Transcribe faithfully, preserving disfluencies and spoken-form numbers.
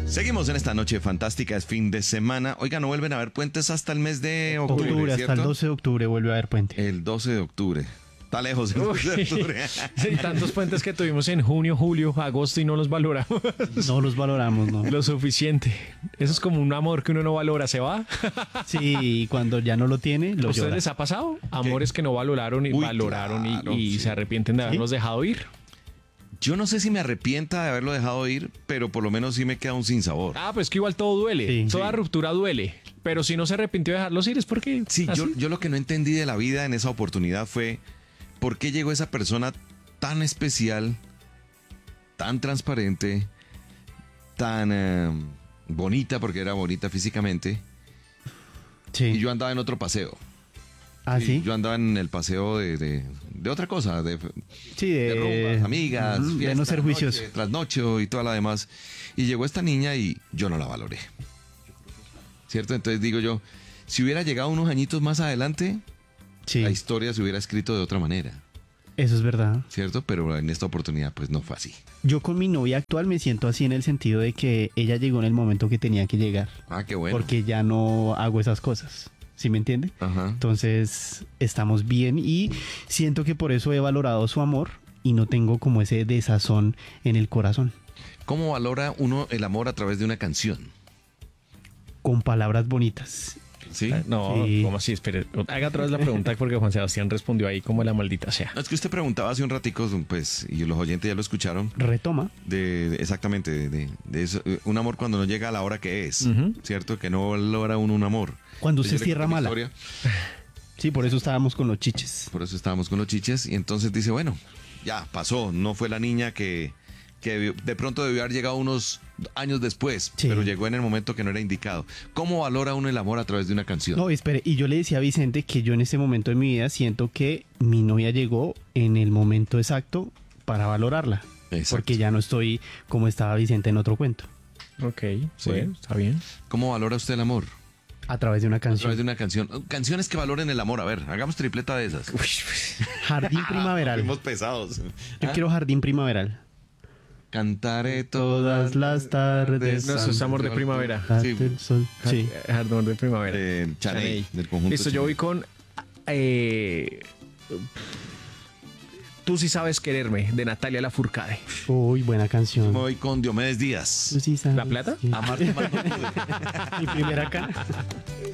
Seguimos en esta noche fantástica, es fin de semana. Oiga, no vuelven a haber puentes hasta el mes de octubre, Octubre, ¿cierto? hasta el doce de octubre vuelve a haber puente. El doce de octubre. Está lejos el doce de octubre. Sí, tantos puentes que tuvimos en junio, julio, agosto y no los valoramos. No los valoramos, ¿no? Lo suficiente. Eso es como un amor que uno no valora, ¿se va? Sí, y cuando ya no lo tiene, lo ¿A ustedes llora. les ha pasado? Amores que no valoraron y Uy, valoraron y- claro, y, sí. se arrepienten de haberlos dejado ir. Yo no sé si me arrepienta de haberlo dejado ir, pero por lo menos sí me queda un sinsabor. Ah, pues que igual todo duele. Sí. Toda Sí. ruptura duele. Pero si no se arrepintió de dejarlos ir es porque... Sí, yo, así. yo lo que no entendí de la vida en esa oportunidad fue por qué llegó esa persona tan especial, tan transparente, tan eh, bonita, porque era bonita físicamente, Sí. y yo andaba en otro paseo. ¿Ah, sí? Yo andaba en el paseo de, de, de otra cosa, de, Sí, de rumbas, amigas, ujú, de fiestas, no ser juicioso. noche, trasnocho y toda la demás. Y llegó esta niña y yo no la valoré. ¿Cierto? Entonces digo yo, si hubiera llegado unos añitos más adelante, Sí, la historia se hubiera escrito de otra manera, eso es verdad. ¿cierto? Pero en esta oportunidad pues no fue así. Yo con mi novia actual me siento así en el sentido de que ella llegó en el momento que tenía que llegar. Ah, qué bueno. Porque ya no hago esas cosas. ¿Sí me entiende? Ajá. Entonces estamos bien y siento que por eso he valorado su amor y no tengo como ese desazón en el corazón. ¿Cómo valora uno el amor a través de una canción? Con palabras bonitas. ¿Sí? No, Sí. ¿cómo así? Espere. Haga otra vez la pregunta porque Juan Sebastián respondió ahí como la maldita sea. No, es que usted preguntaba hace un ratico, pues, y los oyentes ya lo escucharon, Retoma. de, de- exactamente, de, de- de eso, eh, un amor cuando no llega a la hora que es, Ujú. ¿cierto? Que no valora uno un amor. Cuando Entonces, usted yo le cierra cuento mi mala. historia, Sí, por eso estábamos con los chiches. por eso estábamos con los chiches, y entonces dice, bueno, ya pasó, no fue la niña que, que debió- de pronto debió haber llegado unos años después, Sí. pero llegó en el momento que no era indicado. ¿Cómo valora uno el amor a través de una canción? No, espere, y yo le decía a Vicente que yo en este momento de mi vida siento que mi novia llegó en el momento exacto para valorarla. Exacto. Porque ya no estoy como estaba Vicente en otro cuento. Ok, Sí. bueno, está bien. ¿Cómo valora usted el amor? A través de una A través canción. de una canción. Canciones que valoren el amor. A ver, hagamos tripleta de esas. Jardín primaveral. Fuimos pesados. Yo ¿Ah? quiero jardín primaveral. Cantaré Todas las tardes. No, eso es amor de primavera. Sí. Del sol. Sí. Ardor de primavera. Eh, Chaney, Chaney. del conjunto Listo, yo Chaney. voy con... eh, Tú sí sabes quererme, de Natalia Lafourcade. Uy, buena Yo canción. me voy con Diomedes Díaz. Tú sí sabes ¿La plata? que- Amarte más no pude. Mi primera acá.